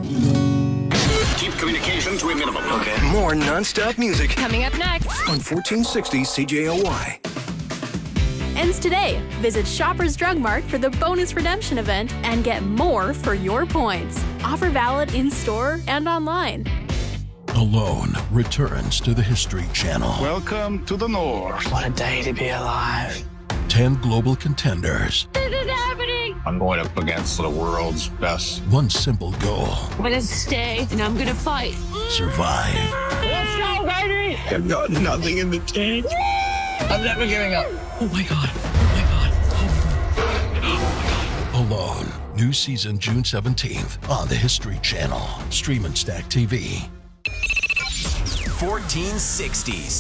Keep communication to a minimum. Okay. More non-stop music Coming up next. on 1460 CJOY. Ends today. Visit Shoppers Drug Mart for the bonus redemption event and get more for your points. Offer valid in-store and online. Alone returns to the History Channel. Welcome to the North. What a day to be alive. 10 global contenders. This is happening. I'm going up against the world's best. One simple goal. I'm gonna stay and I'm gonna fight. Survive. Let's go, baby! I've got nothing in the tank. I'm never giving up. Oh my God. Oh my God. Oh my God. Alone. New season June 17th on the History Channel. Stream and Stack TV. 1460s.